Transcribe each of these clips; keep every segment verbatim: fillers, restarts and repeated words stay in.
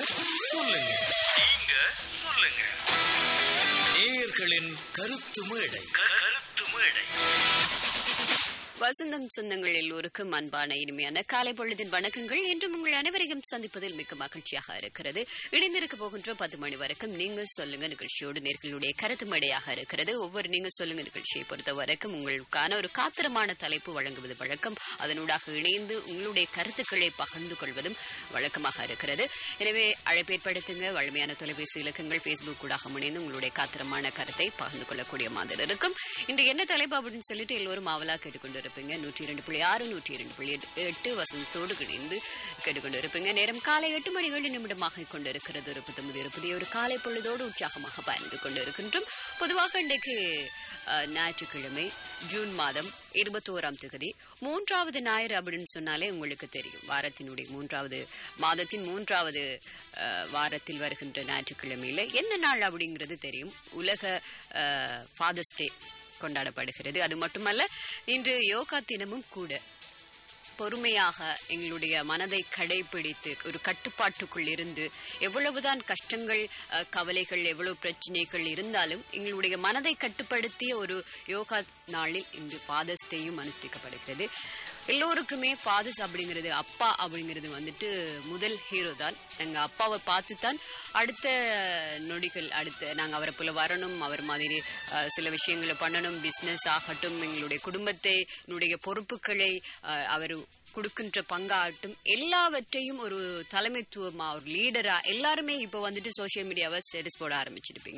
சொல்லுங்க, நீங்க சொல்லுங்க. நேயர்களின் கருத்து மேடை. கருத்து மேடை. வசந்தம் சொந்தங்கள் எல்லோருக்கும் அன்பான இனிமையான காலை பொழுதின் வணக்கங்கள். இன்றும் உங்கள் அனைவரையும் சந்திப்பதில் மிக்க மகிழ்ச்சியாக இருக்கிறது. இணைந்திருக்க போகின்ற பத்து மணி வரைக்கும் நீங்க சொல்லுங்க நிகழ்ச்சியோடு நேர்களுடைய கருத்து மேடையாக இருக்கிறது. ஒவ்வொரு நீங்க சொல்லுங்க நிகழ்ச்சியை பொறுத்த வரைக்கும் உங்களுக்கான ஒரு காத்திரமான தலைப்பு வழங்குவது வழக்கம். அதனூடாக இணைந்து உங்களுடைய கருத்துக்களை பகிர்ந்து கொள்வதும் வழக்கமாக இருக்கிறது. எனவே அழைப்பேற்படுத்துங்க. வலிமையான தொலைபேசி இலக்கங்கள் பேஸ்புக் கூடாக முனைந்து உங்களுடைய காத்திரமான கருத்தை பகிர்ந்து கொள்ளக்கூடிய மாதிரி இருக்கும். இன்று என்ன தலைப்பு அப்படின்னு சொல்லிட்டு எல்லோரும் ஆவலா கேட்டுக்கொண்டு இருப்பீங்க. நூற்றி இரண்டு புள்ளி ஆறு நூற்றி இரண்டு புள்ளி எட்டு வசந்தத்தோடு இணைந்து கேட்டுக்கொண்டு இருப்பீங்க. நேரம் காலை எட்டு மணி ஏழு நிமிடமாக கொண்டிருக்கிறது. ஒரு புத்தமுது ஒரு புதிய ஒரு காலை பொழுதோடு உற்சாகமாக பயணித்து கொண்டு இருக்கின்றோம். பொதுவாக இன்றைக்கு ஞாயிற்றுக்கிழமை ஜூன் மாதம் இருபத்தோராம் தேதி மூன்றாவது ஞாயிறு அப்படின்னு சொன்னாலே உங்களுக்கு தெரியும். வாரத்தினுடைய மூன்றாவது மாதத்தின் மூன்றாவது வாரத்தில் வருகின்ற ஞாயிற்றுக்கிழமையில என்ன நாள் அப்படிங்கிறது தெரியும். உலக ஃபாதர்ஸ் டே கொண்டாடப்படுகிறது. அது மட்டுமல்ல, இன்று யோகா தினமும் கூட. பொறுமையாக எங்களுடைய மனதை கடைபிடித்து ஒரு கட்டுப்பாட்டுக்குள் இருந்து எவ்வளவுதான் கஷ்டங்கள் கவலைகள் எவ்வளவு பிரச்சனைகள் இருந்தாலும் எங்களுடைய மனதை கட்டுப்படுத்திய ஒரு யோகா நாளில் இன்று ஃபாதர்ஸ் டேயும் அனுஷ்டிக்கப்படுகிறது. எல்லோருக்குமே ஃபாதர்ஸ் அப்படிங்கிறது அப்பா அப்படிங்கிறது வந்துட்டு முதல் ஹீரோ தான். நாங்கள் அப்பாவை பார்த்து தான் அடுத்த நொடிகள் அடுத்த நாங்கள் அவரை போல வரணும், அவர் மாதிரி சில விஷயங்களை பண்ணணும், பிஸ்னஸ் ஆகட்டும், எங்களுடைய குடும்பத்தை என்னுடைய பொறுப்புகளை அவர் கொடுக்கின்ற பங்காகட்டும், எல்லாவற்றையும் ஒரு தலைமைத்துவமா ஒரு லீடரா எல்லாருமே இப்போ வந்துட்டு சோசியல் மீடியாவை ஸ்டேட்டஸ் போட ஆரம்பிச்சிருப்பீங்க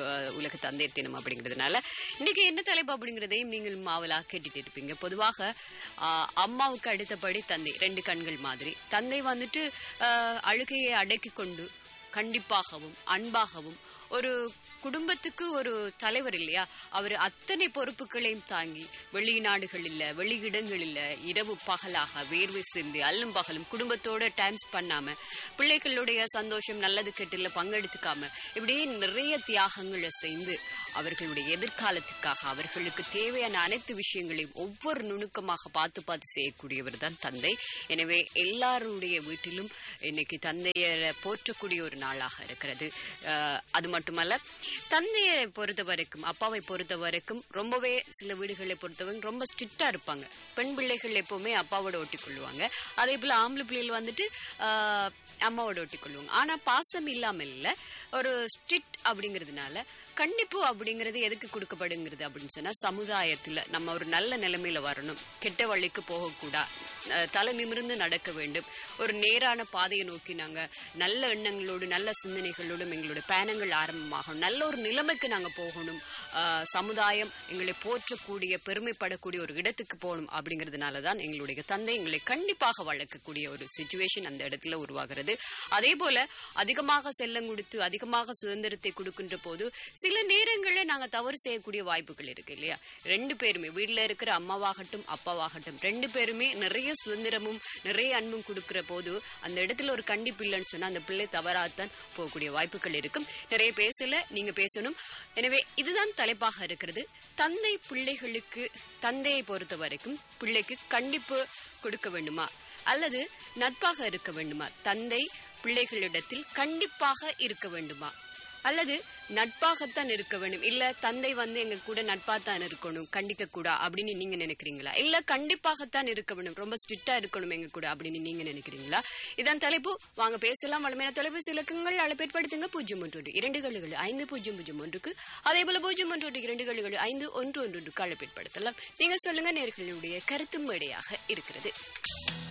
உலக தந்தையர் தினம் அப்படிங்கிறதுனால. இன்னைக்கு என்ன தலைப்பு அப்படிங்கிறதையும் நீங்கள் மாவலா கேட்டுட்டு இருப்பீங்க. பொதுவாக அம்மாவுக்கு அடுத்தபடி தந்தை, ரெண்டு கண்கள் மாதிரி. தந்தை வந்துட்டு அழுகையை அடக்கி கொண்டு கண்டிப்பாகவும் அன்பாகவும் ஒரு குடும்பத்துக்கு ஒரு தலைவர் இல்லையா, அவர் அத்தனை பொறுப்புகளையும் தாங்கி வெளிநாடுகள் இல்ல வெளியிடங்கள் இல்ல இரவு பகலாக வேர்வை சிந்து அல்லும் பகலும் குடும்பத்தோட டைம் பண்ணாம பிள்ளைகளுடைய சந்தோஷம் நல்லது கெட்டுல பங்கெடுத்துக்காம இப்படியே நிறைய தியாகங்களை செய்து அவர்களுடைய எதிர்காலத்துக்காக அவர்களுக்கு தேவையான அனைத்து விஷயங்களையும் ஒவ்வொரு நுணுக்கமாக பார்த்து பார்த்து செய்யக்கூடியவர் தான் தந்தை. எனவே எல்லாருடைய வீட்டிலும் இன்னைக்கு தந்தையரை போற்றக்கூடிய ஒரு நாளாக இருக்கிறது. அது மட்டுமல்ல, தந்தையை பொறுத்த வரைக்கும் அப்பாவை பொறுத்த வரைக்கும் ரொம்பவே சில வீடுகளை பொறுத்தவரைக்கும் ரொம்ப ஸ்ட்ரிக்டா இருப்பாங்க. பெண் பிள்ளைகள் எப்பவுமே அப்பாவோட ஒட்டி கொள்ளுவாங்க. அதே போல ஆம்பளை பிள்ளைகள் வந்துட்டு ஆஹ் அம்மாவோட ஒட்டி கொள்ளுவாங்க. ஆனா பாசம் இல்லாம இல்ல, ஒரு ஸ்ட்ரிக்ட் அப்படிங்கிறதுனால கண்டிப்பு அப்படிங்கிறது எதுக்கு கொடுக்கப்படுங்கிறது அப்படின்னு சொன்னா, சமுதாயத்துல நம்ம ஒரு நல்ல நிலைமையில வரணும், கெட்ட வழிக்கு போகக்கூடா, தலை நிமிர்ந்து நடக்க வேண்டும், ஒரு நேரான பாதையை நோக்கி நாங்க நல்ல எண்ணங்களோடு நல்ல சிந்தனைகளோடும் எங்களுடைய பயணங்கள் ஆரம்பமாகணும், நல்ல ஒரு நிலைமைக்கு நாங்க போகணும், ஆஹ் சமுதாயம் எங்களை போற்றக்கூடிய பெருமைப்படக்கூடிய ஒரு இடத்துக்கு போகணும். அப்படிங்கிறதுனாலதான் எங்களுடைய தந்தை எங்களை கண்டிப்பாக வளர்க்கக்கூடிய ஒரு சிச்சுவேஷன் அந்த இடத்துல உருவாகிறது. அதே போல அதிகமாக செல்லம் கொடுத்து அதிகமாக சுதந்திரத்தை கொடுக்கின்ற போது சில நேரங்களில் நாங்க தவறு செய்யக்கூடிய வாய்ப்புகள் இருக்கு இல்லையா. ரெண்டு பேருமே வீட்டுல இருக்கிற அம்மாவாகட்டும் அப்பாவாகட்டும் ரெண்டு பேருமே நிறைய சுதந்திரமும் நிறைய அன்பும் கொடுக்கிற போது அந்த இடத்துல ஒரு கண்டிப்பு இல்லைன்னு சொன்னா அந்த பிள்ளை தவறாத்தான் போகக்கூடிய வாய்ப்புகள் இருக்கும். நிறைய பேசல, நீங்க பேசணும். எனவே இதுதான் தலைப்பாக இருக்கிறது. தந்தை பிள்ளைகளுக்கு, தந்தையை பொறுத்த வரைக்கும் பிள்ளைக்கு கண்டிப்பு கொடுக்க வேண்டுமா அல்லது நட்பாக இருக்க வேண்டுமா? தந்தை பிள்ளைகளிடத்தில் கண்டிப்பாக இருக்க வேண்டுமா அல்லது நட்பாகத்தான் இருக்க வேண்டும்? இல்ல தந்தை வந்து எங்க கூட நட்பாத்தான் இருக்கணும், கண்டிக்க கூடா அப்படின்னு நீங்க நினைக்கிறீங்களா? இல்ல கண்டிப்பாகத்தான் இருக்க வேண்டும், ரொம்ப ஸ்ட்ரிக்டா இருக்கணும் எங்க கூட அப்படின்னு நீங்க நினைக்கிறீங்களா? இதான் தலைப்பு. வாங்க பேசலாம். வலிமையான தொலைபேசி இலக்கங்கள் அழைப்பேற்படுத்துங்க. பூஜ்ஜியம் ஒன்று இரண்டு கழுகள் ஐந்து பூஜ்ஜியம் பூஜ்ஜியம் ஒன்றுக்கு, அதே போல பூஜ்ஜியம் ஒன்று இரண்டு கழுகள் ஐந்து ஒன்று ஒன்று அழைப்பேற்படுத்தலாம். நீங்க சொல்லுங்க. நேர்களுடைய கருத்து மேடையாக இருக்கிறது.